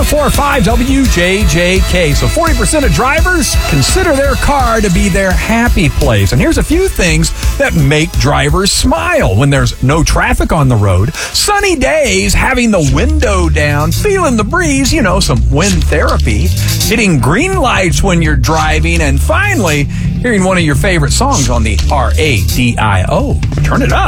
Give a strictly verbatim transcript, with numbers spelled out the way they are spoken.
four five W J J K. So forty percent of drivers consider their car to be their happy place. And here's a few things that make drivers smile: when there's no traffic on the road, sunny days, having the window down, feeling the breeze, you know, some wind therapy, hitting green lights when you're driving, and finally, hearing one of your favorite songs on the R A D I O. Turn it up.